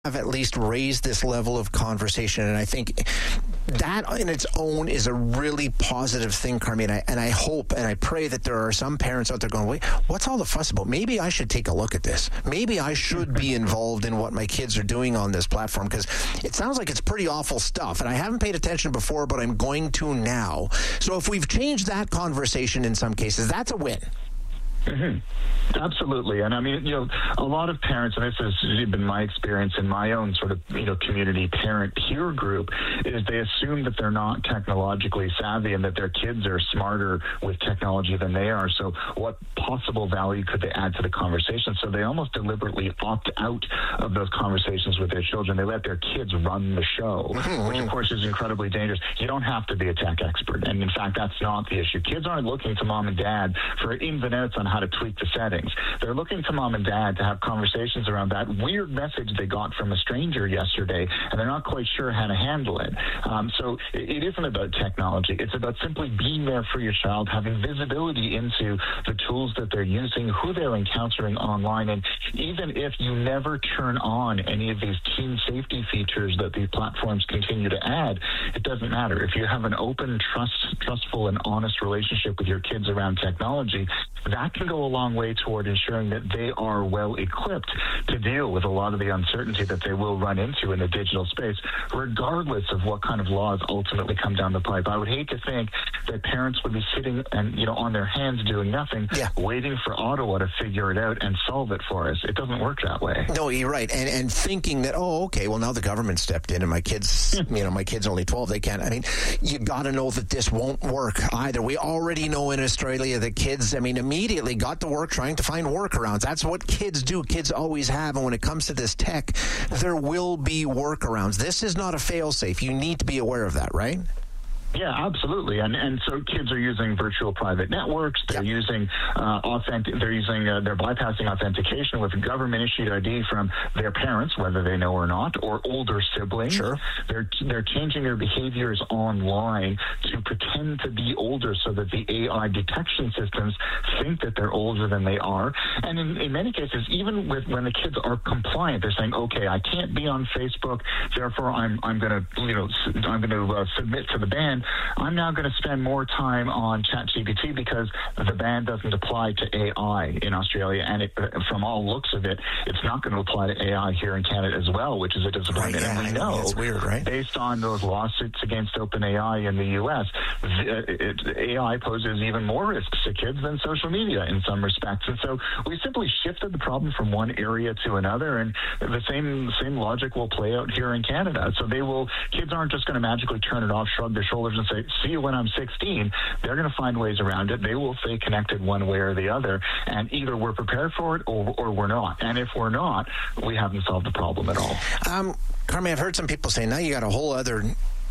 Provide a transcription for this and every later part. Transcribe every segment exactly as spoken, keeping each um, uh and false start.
have at least raised this level of conversation, and I think that in its own is a really positive thing, Carmi, and I, and I hope and I pray that there are some parents out there going, wait, what's all the fuss about? Maybe I should take a look at this. Maybe I should be involved in what my kids are doing on this platform, because it sounds like it's pretty awful stuff, and I haven't paid attention before, but I'm going to now. So if we've changed that conversation in some cases, that's a win. Mm-hmm. Absolutely. And I mean, you know, a lot of parents, and this has been my experience in my own sort of, you know, community parent peer group, is they assume that they're not technologically savvy and that their kids are smarter with technology than they are. So what possible value could they add to the conversation? So they almost deliberately opt out of those conversations with their children. They let their kids run the show, mm-hmm. which of course is incredibly dangerous. You don't have to be a tech expert. And in fact, that's not the issue. Kids aren't looking to mom and dad for ins and outs on how to tweak the settings. They're looking to mom and dad to have conversations around that weird message they got from a stranger yesterday, and they're not quite sure how to handle it. Um, so it, it isn't about technology. It's about simply being there for your child, having visibility into the tools that they're using, who they're encountering online, and even if you never turn on any of these teen safety features that these platforms continue to add, it doesn't matter. If you have an open, trust, trustful, and honest relationship with your kids around technology, that can go a long way toward ensuring that they are well equipped to deal with a lot of the uncertainty that they will run into in the digital space, regardless of what kind of laws ultimately come down the pipe. I would hate to think that parents would be sitting and, you know, on their hands doing nothing, yeah. waiting for Ottawa to figure it out and solve it for us. It doesn't work that way. No, you're right. And and thinking that, oh, okay, well, now the government stepped in and my kids, you know, my kid's only twelve, they can't. I mean, you got to know that this won't work either. We already know in Australia that kids, I mean, immediately got to work trying to find workarounds. That's what kids do. Kids always have. And when it comes to this tech, there will be workarounds. This is not a fail-safe. You need to be aware of that, right? Yeah, absolutely, and and so kids are using virtual private networks. They're yep. using uh, authentic. They're using. Uh, they're bypassing authentication with government issued I D from their parents, whether they know or not, or older siblings. Sure. They're they're changing their behaviors online to pretend to be older, so that the A I detection systems think that they're older than they are. And in, in many cases, even with when the kids are compliant, they're saying, "Okay, I can't be on Facebook, therefore I'm I'm going to you know I'm going to uh, submit to the ban." I'm now going to spend more time on ChatGPT because the ban doesn't apply to A I in Australia, and it, from all looks of it, it's not going to apply to A I here in Canada as well, which is a disappointment. Right, yeah, and we know, it's weird, right? Based on those lawsuits against OpenAI in the U S, it, it, A I poses even more risks to kids than social media in some respects. And so we simply shifted the problem from one area to another, and the same same logic will play out here in Canada. So they will kids aren't just going to magically turn it off, shrug their shoulders, and say, see you when I'm sixteen. They're going to find ways around it. They will stay connected one way or the other, and either we're prepared for it or, or we're not. And if we're not, we haven't solved the problem at all. Um, Carmi, I've heard some people say, now you got a whole other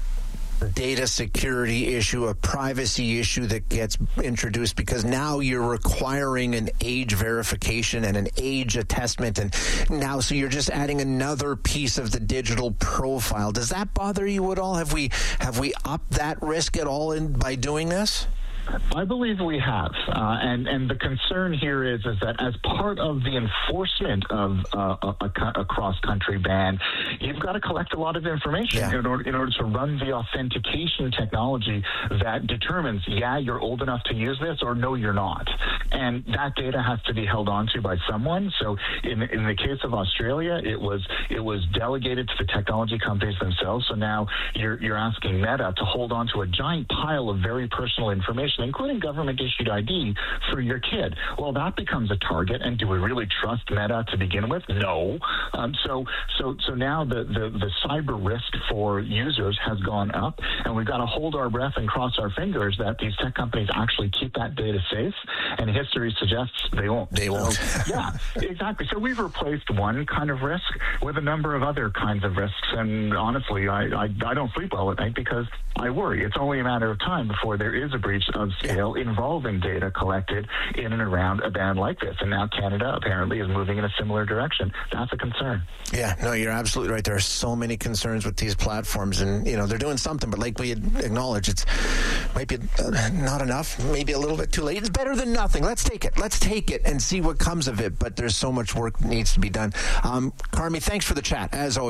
data security issue, a privacy issue that gets introduced because now you're requiring an age verification and an age attestment, and now so you're just adding another piece of the digital profile. Does that bother you at all? Have we have we upped that risk at all in by doing this? I believe we have, uh, and and the concern here is is that as part of the enforcement of uh, a, a, a cross-country ban, you've got to collect a lot of information yeah. in order in order to run the authentication technology that determines, yeah, you're old enough to use this, or no, you're not, and that data has to be held onto by someone. So in in the case of Australia, it was it was delegated to the technology companies themselves. So now you're you're asking Meta to hold on to a giant pile of very personal information, including government-issued I D, for your kid. Well, that becomes a target, and do we really trust Meta to begin with? No. Um, so so, so now the, the, the cyber risk for users has gone up, and we've got to hold our breath and cross our fingers that these tech companies actually keep that data safe, and history suggests they won't. They won't. So, yeah, exactly. So we've replaced one kind of risk with a number of other kinds of risks, and honestly, I, I, I don't sleep well at night because I worry. It's only a matter of time before there is a breach of scale involving data collected in and around a ban like this. And now Canada apparently is moving in a similar direction. That's a concern. Yeah, no, you're absolutely right. right. There are so many concerns with these platforms, and you know they're doing something, but like we had acknowledged, it's might be uh, not enough, maybe a little bit too late. It's better than nothing. Let's take it. Let's take it and see what comes of it. But there's so much work needs to be done. Um, Carmi, thanks for the chat as always.